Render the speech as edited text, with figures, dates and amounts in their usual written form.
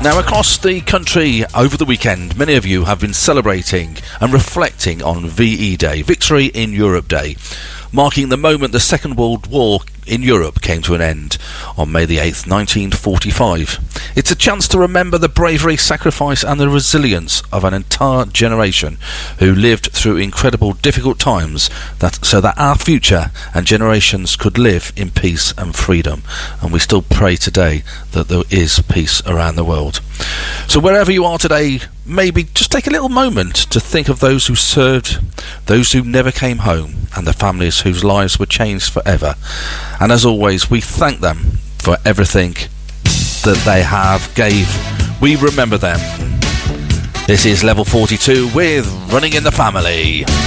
Now, across the country over the weekend, many of you have been celebrating and reflecting on VE Day, Victory in Europe Day, marking the moment the Second World War in Europe came to an end on May the 8th, 1945. It's a chance to remember the bravery, sacrifice and the resilience of an entire generation who lived through incredible, difficult times so that our future and generations could live in peace and freedom. And we still pray today that there is peace around the world. So wherever you are today, maybe just take a little moment to think of those who served, those who never came home, and the families whose lives were changed forever. And as always, we thank them for everything that they gave. We remember them. This is Level 42 with Running in the Family.